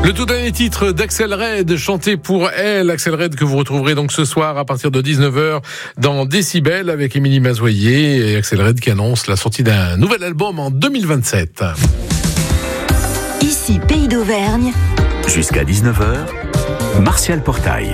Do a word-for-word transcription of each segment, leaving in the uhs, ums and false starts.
Le tout dernier titre d'Axel Red, chanté pour elle. Axel Red que vous retrouverez donc ce soir à partir de dix-neuf heures dans Décibel avec Émilie Mazoyer et Axel Red qui annonce la sortie d'un nouvel album en deux mille vingt-sept. Ici Pays d'Auvergne. Jusqu'à dix-neuf heures, Martial Portail.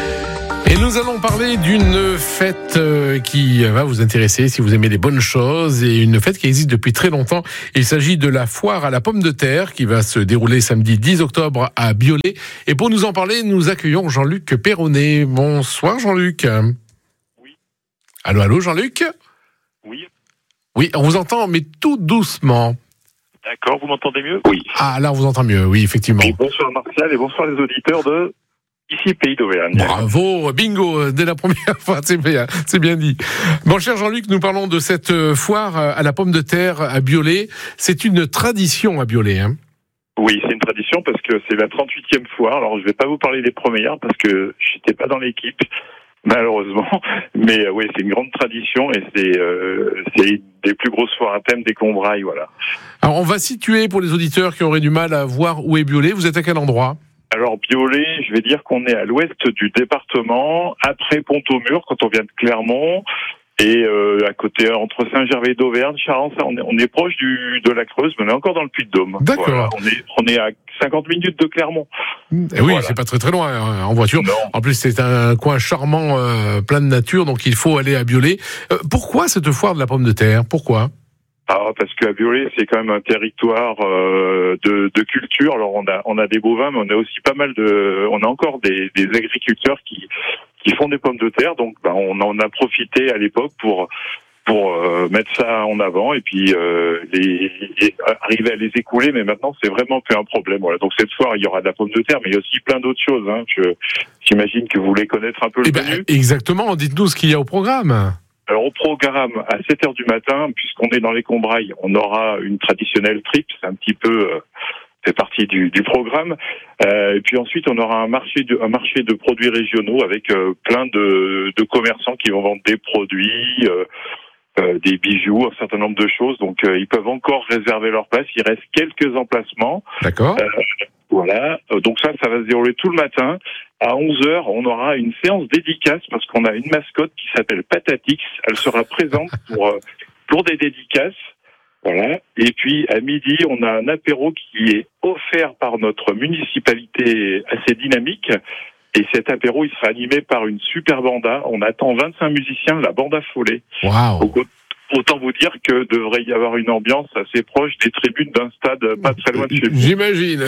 Et nous allons parler d'une fête qui va vous intéresser si vous aimez les bonnes choses, et une fête qui existe depuis très longtemps. Il s'agit de la foire à la pomme de terre qui va se dérouler samedi dix octobre à Biolay. Et pour nous en parler, nous accueillons Jean-Luc Perronnet. Bonsoir Jean-Luc. Oui. Allô, allô Jean-Luc. Oui. Oui, on vous entend, mais tout doucement. D'accord, vous m'entendez mieux? Oui. Ah, là on vous entend mieux, oui, effectivement. Oui, bonsoir Martial et bonsoir les auditeurs de Ici Pays d'Auvergne. Bravo, bingo, dès la première fois, c'est bien, c'est bien dit. Bon, cher Jean-Luc, nous parlons de cette foire à la pomme de terre à Biolay. C'est une tradition à Biolay, hein? Oui, c'est une tradition parce que c'est la trente-huitième foire. Alors, je vais pas vous parler des premières parce que j'étais pas dans l'équipe, malheureusement. Mais euh, oui, c'est une grande tradition et c'est, euh, c'est une des plus grosses foires à thème des Combrailles, voilà. Alors, on va situer pour les auditeurs qui auraient du mal à voir où est Biolay. Vous êtes à quel endroit? Alors, Biolay, je vais dire qu'on est à l'ouest du département, après Pont-au-Mur, quand on vient de Clermont, et euh, à côté, entre Saint-Gervais d'Auvergne, Charence, on est, on est proche du, de la Creuse, mais on est encore dans le Puy-de-Dôme. D'accord. Voilà, on est, on est à cinquante minutes de Clermont. Et oui, voilà. C'est pas très très loin hein, en voiture. Non. En plus, c'est un coin charmant, euh, plein de nature, donc il faut aller à Biolay. Euh, pourquoi cette foire de la pomme de terre? Pourquoi? Ah, parce qu'à Biolay, c'est quand même un territoire euh, de, de culture. Alors on a on a des bovins, mais on a aussi pas mal de, on a encore des, des agriculteurs qui qui font des pommes de terre. Donc ben, on en a profité à l'époque pour pour euh, mettre ça en avant et puis euh, les, les arriver à les écouler. Mais maintenant, c'est vraiment plus un problème. Voilà. Donc cette fois, il y aura de la pomme de terre, mais il y a aussi plein d'autres choses. Hein. Je, j'imagine que vous voulez connaître un peu le eh ben, menu. Exactement. Dites-nous ce qu'il y a au programme. Alors au programme, à sept heures du matin, puisqu'on est dans les Combrailles, on aura une traditionnelle tripe, c'est un petit peu, euh, c'est partie du, du programme. Euh, et puis ensuite, on aura un marché de, un marché de produits régionaux avec euh, plein de, de commerçants qui vont vendre des produits, euh, euh, des bijoux, un certain nombre de choses. Donc euh, ils peuvent encore réserver leur place. Il reste quelques emplacements. D'accord. Euh, voilà. Donc ça, ça va se dérouler tout le matin. À onze heures, on aura une séance dédicace parce qu'on a une mascotte qui s'appelle Patatix. Elle sera présente pour euh, pour des dédicaces. Voilà. Et puis à midi, on a un apéro qui est offert par notre municipalité assez dynamique. Et cet apéro, il sera animé par une super banda. On attend vingt-cinq musiciens, la banda Follet. Waouh. Autant vous dire que devrait y avoir une ambiance assez proche des tribunes d'un stade pas très loin de chez vous. J'imagine.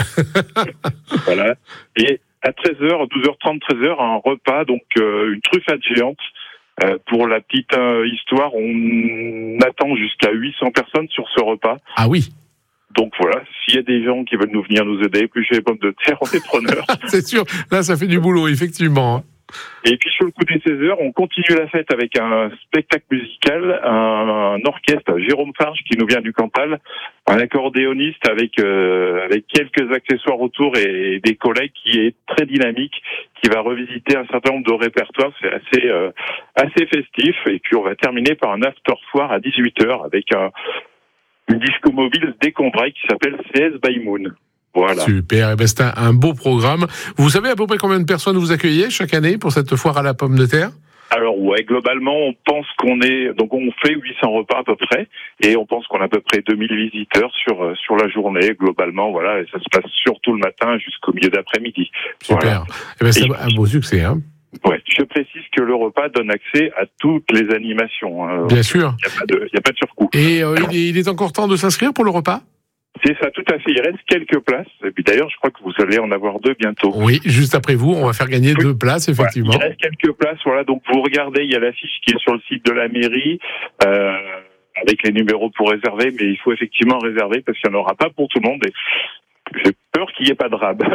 Voilà. Et à treize heures, douze heures trente, treize heures, un repas, donc euh, une truffade géante. Euh, pour la petite euh, histoire, on attend jusqu'à huit cents personnes sur ce repas. Ah oui. Donc voilà, s'il y a des gens qui veulent nous venir nous aider, éplucher les pommes de terre, on est preneurs. C'est sûr, là ça fait du boulot, effectivement. Et puis sur le coup des seize heures, on continue la fête avec un spectacle musical, un, un orchestre, Jérôme Farge qui nous vient du Cantal, un accordéoniste avec euh, avec quelques accessoires autour et, et des collègues qui est très dynamique, qui va revisiter un certain nombre de répertoires, c'est assez euh, assez festif. Et puis on va terminer par un after foire à dix-huit heures avec un, une disco mobile des Combrailles qui s'appelle C S by Moon. Voilà. Super, et ben c'est un, un beau programme. Vous savez à peu près combien de personnes vous accueillez chaque année pour cette foire à la pomme de terre? Alors ouais, globalement, on pense qu'on est, donc on fait huit cents repas à peu près, et on pense qu'on a à peu près deux mille visiteurs sur sur la journée globalement, voilà, et ça se passe surtout le matin jusqu'au milieu d'après-midi. Super. Voilà. Et ben c'est et un beau succès, hein. Ouais, je précise que le repas donne accès à toutes les animations. Hein. Bien sûr. Il n'y a pas de, il y a pas de surcoût. Et euh, il, est, il est encore temps de s'inscrire pour le repas? C'est ça, tout à fait. Il reste quelques places. Et puis d'ailleurs, je crois que vous allez en avoir deux bientôt. Oui, juste après vous, on va faire gagner oui. deux places, effectivement. Voilà, il reste quelques places, voilà. Donc vous regardez, il y a l'affiche qui est sur le site de la mairie, euh, avec les numéros pour réserver, mais il faut effectivement réserver parce qu'il n'y en aura pas pour tout le monde. Et j'ai peur qu'il n'y ait pas de rab.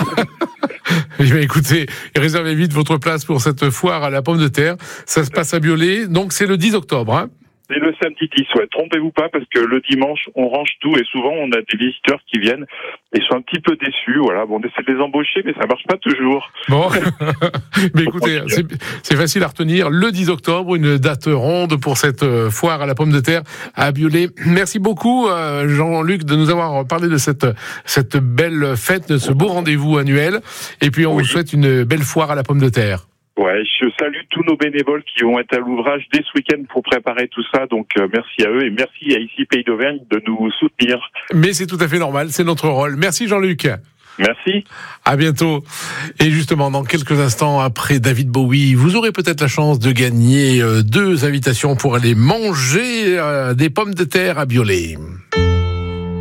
Eh bien, écoutez, réservez vite votre place pour cette foire à la pomme de terre. Ça se passe à Biolay, donc c'est le dix octobre, hein. C'est le samedi dix, ouais. Trompez-vous pas parce que le dimanche, on range tout et souvent on a des visiteurs qui viennent et sont un petit peu déçus. Voilà, bon, on essaie de les embaucher, mais ça marche pas toujours. Bon, mais écoutez, c'est, c'est facile à retenir. Le dix octobre, une date ronde pour cette foire à la pomme de terre à Biolay. Merci beaucoup, Jean-Luc, de nous avoir parlé de cette cette belle fête, de ce beau rendez-vous annuel. Et puis on oui. vous souhaite une belle foire à la pomme de terre. Ouais, je salue tous nos bénévoles qui vont être à l'ouvrage dès ce week-end pour préparer tout ça. Donc, euh, merci à eux et merci à Ici Pays d'Auvergne de nous soutenir. Mais c'est tout à fait normal, c'est notre rôle. Merci Jean-Luc. Merci. À bientôt. Et justement, dans quelques instants après David Bowie, vous aurez peut-être la chance de gagner deux invitations pour aller manger des pommes de terre à Biolay.